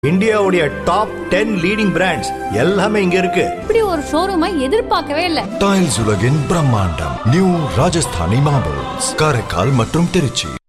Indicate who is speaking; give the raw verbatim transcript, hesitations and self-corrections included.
Speaker 1: இந்தியாவுடைய top ten leading brands எல்லாமே இங்க இருக்கு.
Speaker 2: இப்படி ஒரு ஷோரூமை எதிர்பார்க்கவே இல்ல.
Speaker 3: டைல்ஸ் உலகின் பிரம்மாண்டம் நியூ ராஜஸ்தானி மார்பிள்ஸ், காரைக்கால் மற்றும் திருச்சி.